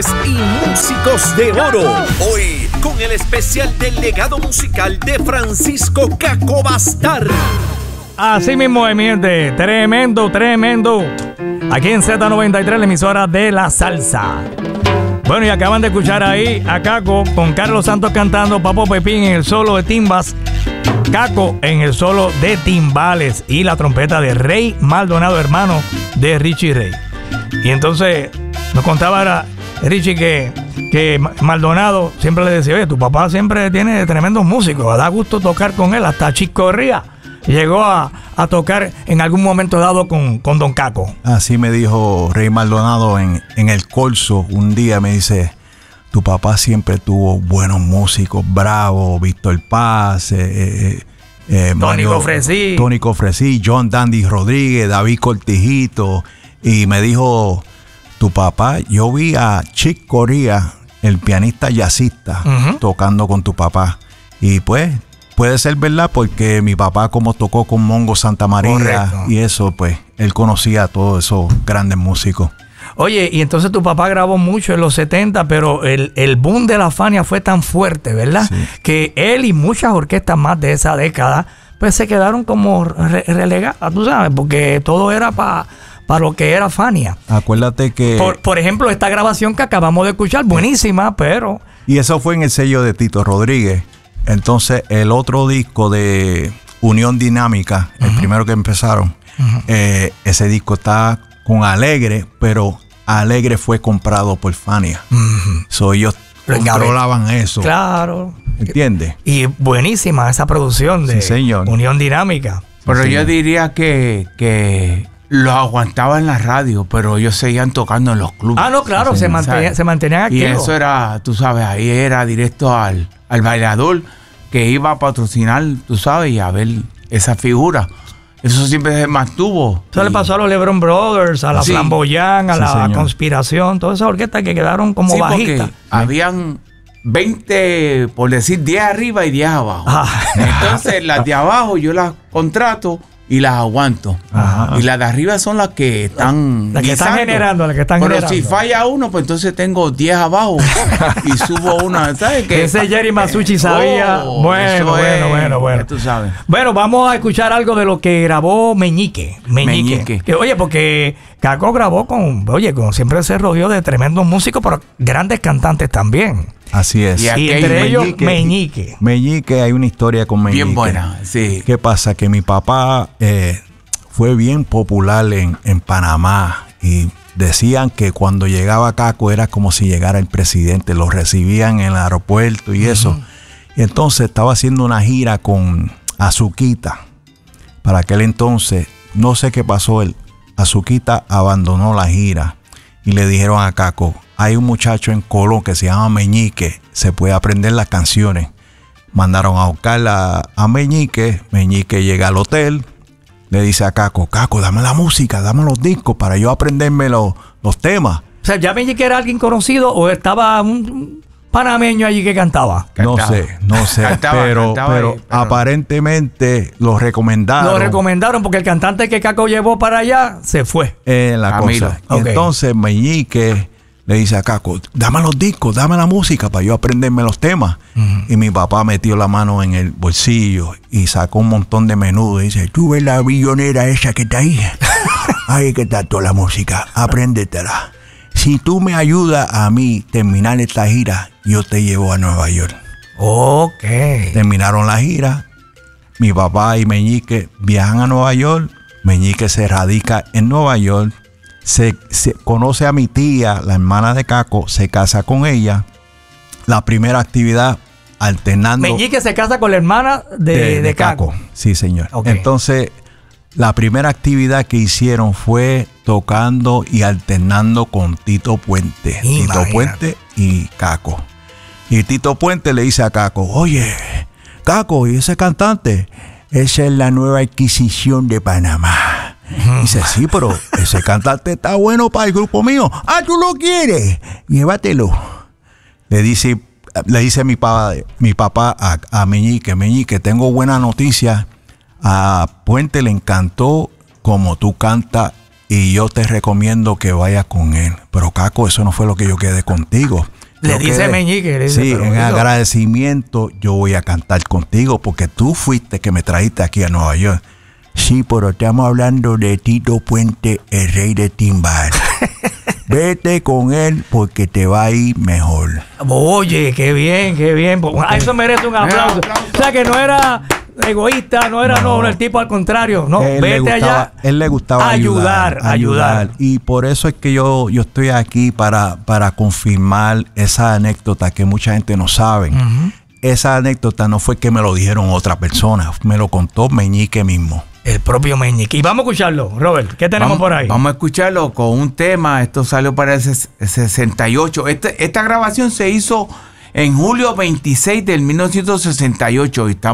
cantantes y músicos de oro. Hoy con el especial del legado musical de Francisco Caco Bastar. Así mismo es, mi gente. Tremendo. Aquí en Z93, la emisora de la salsa. Bueno, y acaban de escuchar ahí a Caco con Carlos Santos cantando, Papo Pepín en el solo de timbas, Caco en el solo de timbales y la trompeta de Rey Maldonado, hermano de Richie Ray. Y entonces nos contaba Richie que Maldonado siempre le decía: oye, tu papá siempre tiene tremendos músicos, da gusto tocar con él. Hasta Chico Ría llegó a tocar en algún momento dado con Don Caco. Así me dijo Rey Maldonado en el Corso. Un día me dice: tu papá siempre tuvo buenos músicos, Bravo, Víctor Paz, Tony Cofresí, John Dandy Rodríguez, David Cortijito. Y me dijo: tu papá, yo vi a Chick Corea, el pianista jazzista, tocando con tu papá. Y pues puede ser verdad, porque mi papá, como tocó con Mongo Santa María, correcto, y eso, pues él conocía a todos esos grandes músicos. Oye, y entonces tu papá grabó mucho en los 70, pero el boom de la Fania fue tan fuerte, ¿verdad? Sí. Que él y muchas orquestas más de esa década pues se quedaron como relegadas, tú sabes, porque todo era para lo que era Fania. Acuérdate que... Por ejemplo, esta grabación que acabamos de escuchar, buenísima, pero... Y eso fue en el sello de Tito Rodríguez. Entonces, el otro disco de Unión Dinámica, el primero que empezaron, ese disco está con Alegre, pero Alegre fue comprado por Fania. So, ellos controlaban eso. Claro. ¿Entiendes? Y buenísima esa producción de Unión Dinámica. Pero yo diría que los aguantaba en la radio, pero ellos seguían tocando en los clubes. Ah, no, claro, se mantenían activos. Y eso era, tú sabes, ahí era directo al bailador que iba a patrocinar, tú sabes, y a ver esa figura. Eso siempre se mantuvo. Eso le pasó a los LeBron Brothers, a la Flamboyant, a la Conspiración, todas esas orquestas que quedaron como bajitas. Habían 20, por decir 10 arriba y 10 abajo. Entonces las de abajo yo las contrato y las aguanto. Y las de arriba son las que están generando. Pero si falla uno, pues entonces tengo 10 abajo y subo una. ¿Sabes qué? Ese Jerry Masucci sabía. Bueno. Tú sabes. Bueno, vamos a escuchar algo de lo que grabó Meñique. Que, oye, porque Caco grabó con siempre se rodeó de tremendos músicos, pero grandes cantantes también. Así es. Y entre ellos, Meñique. Meñique, hay una historia con Meñique. Bien buena, sí. ¿Qué pasa? Que mi papá fue bien popular en Panamá. Y decían que cuando llegaba Caco era como si llegara el presidente. Lo recibían en el aeropuerto y eso. Y entonces estaba haciendo una gira con Azuquita. Para aquel entonces, no sé qué pasó. Azuquita abandonó la gira. Y le dijeron a Caco: hay un muchacho en Colón que se llama Meñique, se puede aprender las canciones. Mandaron a buscar a Meñique. Meñique llega al hotel, le dice a Caco: Caco, dame la música, dame los discos para yo aprenderme los temas. O sea, ¿ya Meñique era alguien conocido o estaba un panameño allí que cantaba? No sé, pero aparentemente lo recomendaron. Lo recomendaron porque el cantante que Caco llevó para allá se fue. La cosa. Okay. Entonces Meñique le dice a Caco: dame los discos, dame la música para yo aprenderme los temas. Y mi papá metió la mano en el bolsillo y sacó un montón de menudo y dice: tú ves la billonera esa que está ahí. Ahí que está toda la música, apréndetela. Si tú me ayudas a mí terminar esta gira, yo te llevo a Nueva York. Ok. Terminaron la gira. Mi papá y Meñique viajan a Nueva York. Meñique se radica en Nueva York. Se conoce a mi tía, la hermana de Caco. Se casa con ella. La primera actividad alternando. Meñique se casa con la hermana de Caco. Sí, señor. Okay. Entonces, la primera actividad que hicieron fue tocando y alternando con Tito Puente. Tito Puente y Caco. Y Tito Puente le dice a Caco: oye, Caco, ¿y ese cantante? Esa es la nueva adquisición de Panamá. Dice: sí, pero ese cantante está bueno para el grupo mío. Ah, ¿tú lo quieres? Llévatelo. Le dice mi papá a Meñique: Meñique, tengo buena noticia. A Puente le encantó como tú cantas y yo te recomiendo que vayas con él. Pero Caco, eso no fue lo que yo quedé contigo. Le dice Meñique, le dice, sí, en agradecimiento yo voy a cantar contigo porque tú fuiste que me trajiste aquí a Nueva York. Sí, pero estamos hablando de Tito Puente, el rey de timbal. Vete con él porque te va a ir mejor. Oye, qué bien, qué bien. Eso merece un aplauso. O sea, que no era egoísta, no era no, el tipo al contrario. No, vete allá. Él le gustaba ayudar. Y por eso es que yo estoy aquí para confirmar esa anécdota que mucha gente no sabe. Esa anécdota no fue que me lo dijeron otra persona, me lo contó Meñique mismo. El propio Meñique. Y vamos a escucharlo, Robert. ¿Qué tenemos por ahí? Vamos a escucharlo con un tema. Esto salió para el 68. Esta grabación se hizo en julio 26 del 1968. Y estamos